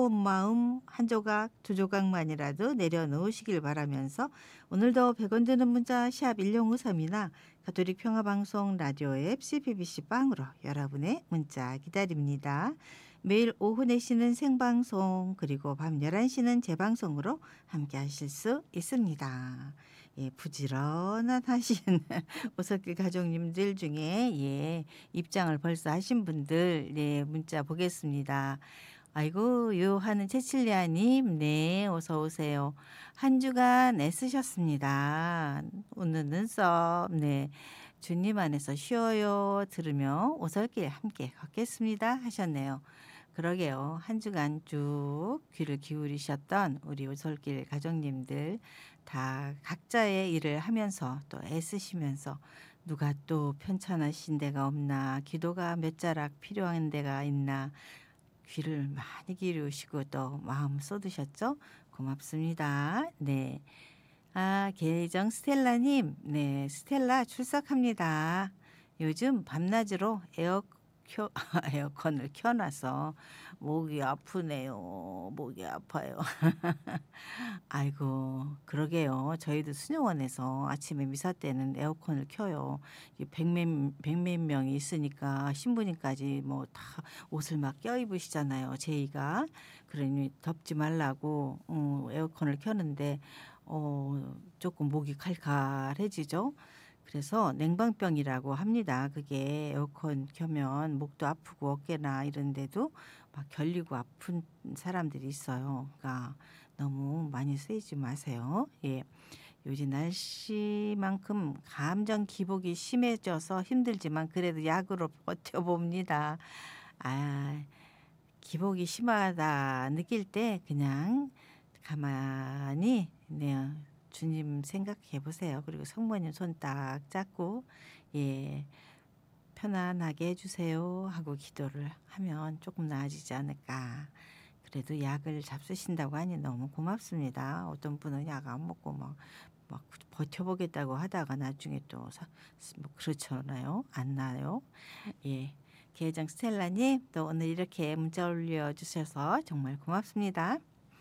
무거운 마음 한 조각 두 조각만이라도 내려놓으시길 바라면서 오늘도 100원 드는 문자 샵 1053이나 가톨릭 평화방송 라디오 앱 CBBC 빵으로 여러분의 문자 기다립니다. 매일 오후 4시는 생방송 그리고 밤 11시는 재방송으로 함께 하실 수 있습니다. 예, 부지런한 하신 오석길 가족님들 중에 예, 입장을 벌써 하신 분들 네, 문자 보겠습니다. 아이고 요하는 채칠리아님 네 어서 오세요. 한 주간 애쓰셨습니다. 오늘 눈썹 네 주님 안에서 쉬어요 들으며 오솔길 함께 걷겠습니다 하셨네요. 그러게요. 한 주간 쭉 귀를 기울이셨던 우리 오솔길 가족님들 다 각자의 일을 하면서 또 애쓰시면서 누가 또 편찮으신 데가 없나 기도가 몇 자락 필요한 데가 있나 귀를 많이 기울이시고 또 마음 쏟으셨죠? 고맙습니다. 네. 아, 계정 스텔라님. 네, 스텔라 출석합니다. 요즘 밤낮으로 에어컨을 켜놔서 목이 아프네요. 목이 아파요. 아이고, 그러게요. 저희도 수녀원에서 아침에 미사 때는 에어컨을 켜요. 백몇 명이 있으니까 신부님까지 뭐 다 옷을 막 껴입으시잖아요. 제의가. 그러니 덥지 말라고 에어컨을 켜는데 조금 목이 칼칼해지죠. 그래서 냉방병이라고 합니다. 그게 에어컨 켜면 목도 아프고 어깨나 이런 데도 막 결리고 아픈 사람들이 있어요. 그러니까 너무 많이 쓰이지 마세요. 예. 요즘 날씨만큼 감정 기복이 심해져서 힘들지만 그래도 약으로 버텨봅니다. 아, 기복이 심하다 느낄 때 그냥 가만히 네, 주님 생각해 보세요. 그리고 성모님 손 딱 잡고 예, 편안하게 해주세요 하고 기도를 하면 조금 나아지지 않을까. 그래도 약을 잡수신다고 하니 너무 고맙습니다. 어떤 분은 약 안 먹고 막 버텨보겠다고 하다가 나중에 또 뭐 그렇잖아요. 안 나요. 예. 계정 스텔라님 또 오늘 이렇게 문자 올려주셔서 정말 고맙습니다.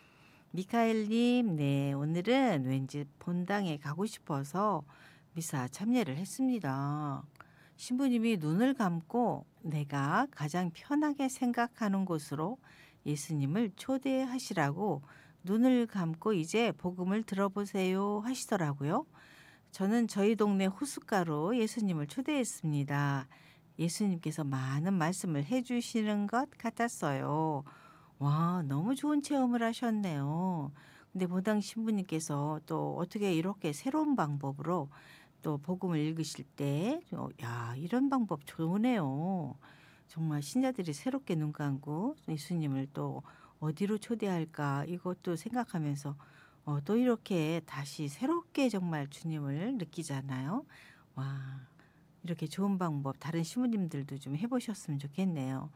미카엘님, 네, 오늘은 왠지 본당에 가고 싶어서 미사 참여를 했습니다. 신부님이 눈을 감고 내가 가장 편하게 생각하는 곳으로 예수님을 초대하시라고 눈을 감고 이제 복음을 들어보세요 하시더라고요. 저는 저희 동네 호숫가로 예수님을 초대했습니다. 예수님께서 많은 말씀을 해주시는 것 같았어요. 와, 너무 좋은 체험을 하셨네요. 근데 보당 신부님께서 또 어떻게 이렇게 새로운 방법으로 또 복음을 읽으실 때, 야, 이런 방법 좋으네요. 정말 신자들이 새롭게 눈 감고 예수님을 또 어디로 초대할까 이것도 생각하면서 또 이렇게 다시 새롭게 정말 주님을 느끼잖아요. 와, 이렇게 좋은 방법 다른 신부님들도 좀 해보셨으면 좋겠네요.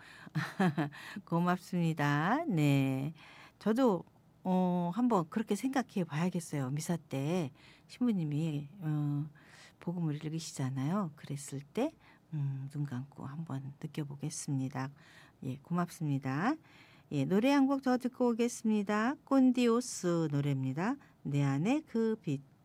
고맙습니다. 네. 저도 한번 그렇게 생각해 봐야겠어요. 미사 때 신부님이 복음을 읽으시잖아요. 그랬을 때 눈 감고 한번 느껴보겠습니다. 예, 고맙습니다. 예, 노래 한 곡 더 듣고 오겠습니다. 꼰디오스 노래입니다. 내 안에 그 빛.